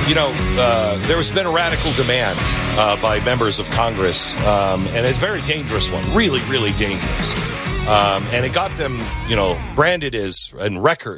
there's been a radical demand by members of Congress, and it's a very dangerous one, really, really dangerous. And it got them, branded as in record.